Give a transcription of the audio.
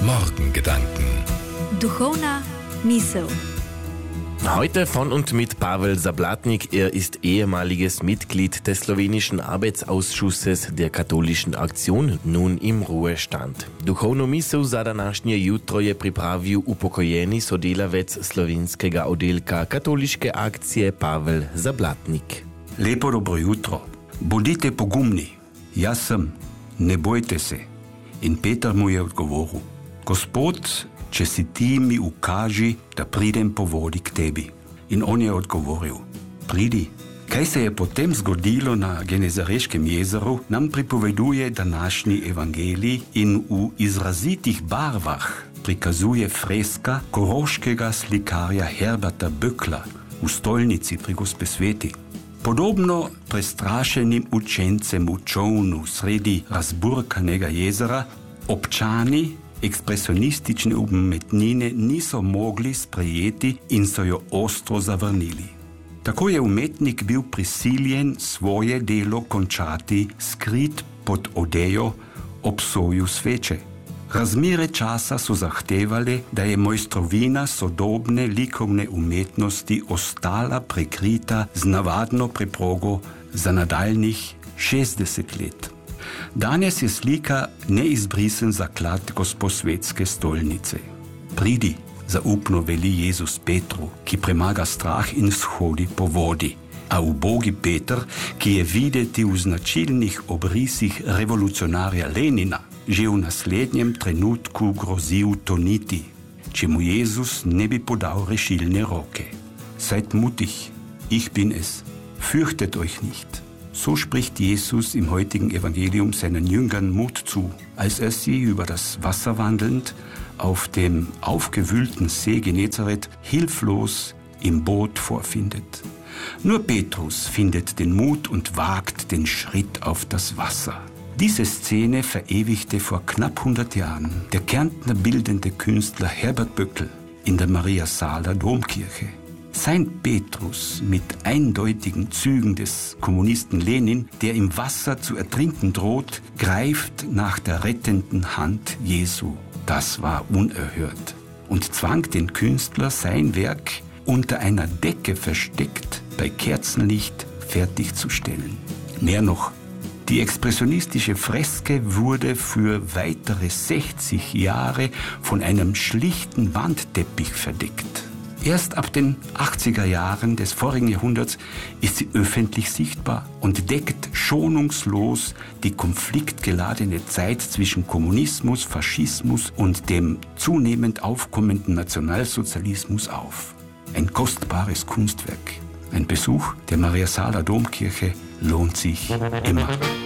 Morgengedanken. Duchovna misel. Heute von und mit Pavel Zablatnik. Er ist ehemaliges Mitglied des slowenischen Arbeitsausschusses der Katholischen Aktion, nun im Ruhestand. Duchovnu misel za današnje jutro je pripravil upokojeni sodelavec slovenskega oddelka katoliške akcije Pavel Zablatnik. Lepo dobro jutro. Bodite pogumni. Jaz sem. Ne bojte se. In Peter mu je odgovoril: Gospod, če si ti, mi ukaži, da pridem po vodi k tebi. In on je odgovoril: Pridi. Kaj se je potem zgodilo na Genezareškem jezeru, nam pripoveduje današnji evangelij in v izrazitih barvah prikazuje freska koroškega slikarja Herberta Böckla v stolnici pri Gospe Sveti. Podobno prestrašenim učencem v čovnu sredi razburkanega jezera občani ekspresionistične umetnine niso mogli sprejeti in so jo ostro zavrnili. Tako je umetnik bil prisiljen svoje delo končati skrit pod odejo ob soju sveče. Razmere časa so zahtevale, da je mojstrovina sodobne likovne umetnosti ostala prekrita z navadno preprogo za nadaljnjih 60 let. Danes je slika neizbrisen zaklad Gosposvetske stolnice. Pridi, zaupno veli Jezus Petru, ki premaga strah in shodi po vodi. A ubogi Peter, ki je videti v značilnih obrisih revolucionarja Lenina, že v naslednjem trenutku grozi utoniti, če mu Jezus ne bi podal rešilne roke. Seid mutig, ich bin es, fürchtet euch nicht. So spricht Jesus im heutigen Evangelium seinen Jüngern Mut zu, als sie über das Wasser wandelnd auf dem aufgewühlten See Genezareth hilflos im Boot vorfindet. Nur Petrus findet den Mut und wagt den Schritt auf das Wasser. Diese Szene verewigte vor knapp 100 Jahren der Kärntner bildende Künstler Herbert Böckl in der Mariasaaler Domkirche. Sein Petrus mit eindeutigen Zügen des Kommunisten Lenin, der im Wasser zu ertrinken droht, greift nach der rettenden Hand Jesu. Das war unerhört und zwang den Künstler, sein Werk unter einer Decke versteckt bei Kerzenlicht fertigzustellen. Mehr noch, die expressionistische Freske wurde für weitere 60 Jahre von einem schlichten Wandteppich verdeckt. Erst ab den 80er Jahren des vorigen Jahrhunderts ist sie öffentlich sichtbar und deckt schonungslos die konfliktgeladene Zeit zwischen Kommunismus, Faschismus und dem zunehmend aufkommenden Nationalsozialismus auf. Ein kostbares Kunstwerk. Ein Besuch der Mariasaaler Domkirche lohnt sich immer.